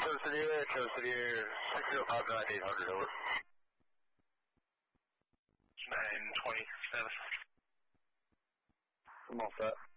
Clear, 605 9 800, over. 927. I'm all set.